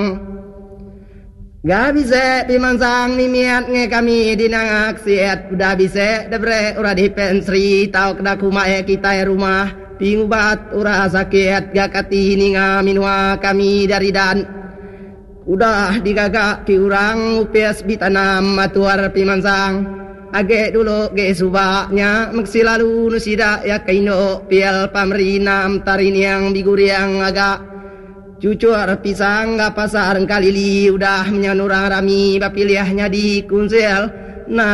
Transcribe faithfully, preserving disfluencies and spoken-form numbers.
Gak bisa pimansang nimiat nge kami dinangak siat udah bisa debre ura di pensri tau kena kumae kita ya rumah pingubat ura sakit gak kati ninga minua kami dari dan udah digagak ki urang upes bitanam matuar pimansang age dulu ge subaknya maksi lalu nusida ya kaino pial pamrinam tarin yang biguriang agak cucur pisang gak pasar kalili udah menyanurang rami bapiliahnya di kunsel nah